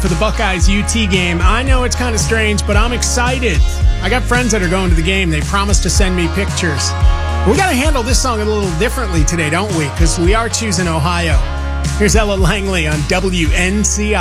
for the Buckeyes UT game. I know it's kind of strange, but I'm excited. I got friends that are going to the game. They promised to send me pictures. We got to handle this song a little differently today, don't we? Because we are choosing Ohio. Here's Ella Langley on WNCI.